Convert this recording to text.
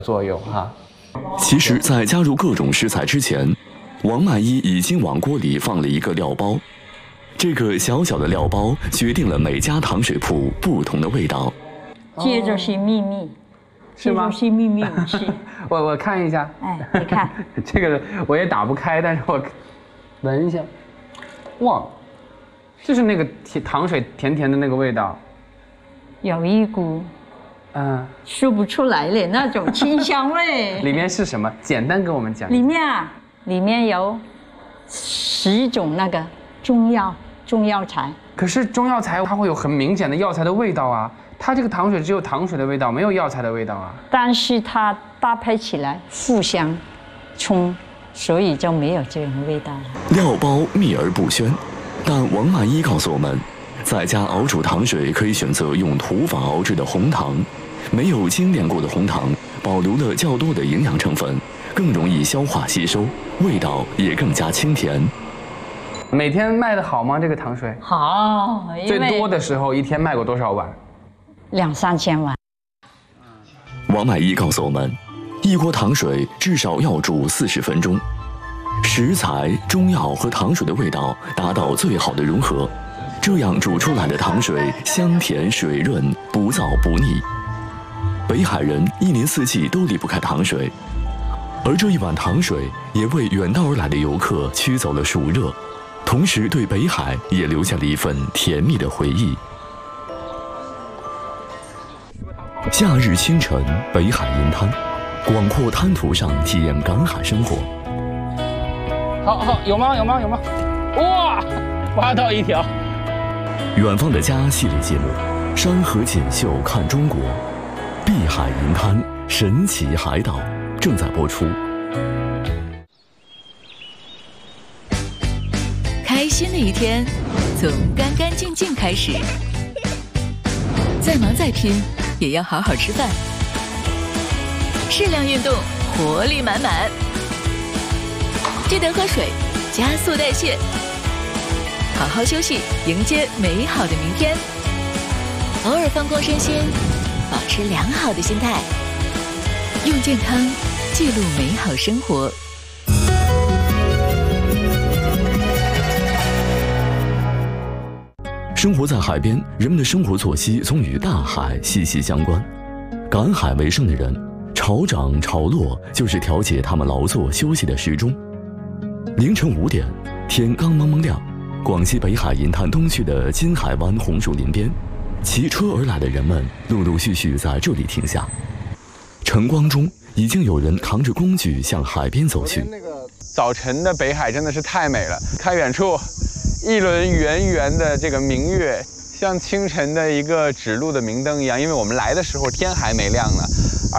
作用哈。 其实，在加入各种食材之前，王曼一已经往锅里放了一个料包。这个小小的料包决定了每家糖水铺不同的味道。 这就是秘密， 是吗？ 这就是秘密武器。 我看一下。 哎，你看， 这个我也打不开，但是我闻一下，哇，就是那个糖水甜甜的那个味道， 有一股说不出来的那种清香味。 里面是什么？简单跟我们讲。 里面有10种那个中药材。 可是中药材它会有很明显的药材的味道啊，它这个糖水只有糖水的味道，没有药材的味道啊。 但是它搭配起来互相冲，所以就没有这种味道了。 料包秘而不宣，但王曼一告诉我们，在家熬煮糖水可以选择用土法熬制的红糖，没有精炼过的红糖保留了较多的营养成分，更容易消化吸收，味道也更加清甜。 每天卖得好吗？这个糖水好， 最多的时候一天卖过多少碗 ？2、3千碗。 王曼一告诉我们，一锅糖水至少要煮40分钟，食材、中药和糖水的味道达到最好的融合，这样煮出来的糖水香甜水润，不燥不腻。北海人一年四季都离不开糖水，而这一碗糖水也为远道而来的游客驱走了暑热，同时对北海也留下了一份甜蜜的回忆。夏日清晨，北海银滩，广阔滩涂上体验赶海生活。 好，有吗？哇，挖到一条。 远方的家系列节目，山河锦绣看中国，碧海银滩神奇海岛正在播出。 开心的一天从干干净净开始，再忙再拼也要好好吃饭，适量运动，活力满满，记得喝水，加速代谢，好好休息，迎接美好的明天。偶尔放空身心，保持良好的心态，用健康记录美好生活。 生活在海边，人们的生活作息总与大海息息相关。赶海为生的人，潮涨潮落就是调节他们劳作休息的时钟。凌晨5点，天刚蒙蒙亮，广西北海银滩东区的金海湾红树林边，骑车而来的人们陆陆续续在这里停下。晨光中，已经有人扛着工具向海边走去。 早晨的北海真的是太美了，看远处，一轮圆圆的这个明月，像清晨的一个指路的明灯一样。因为我们来的时候天还没亮呢，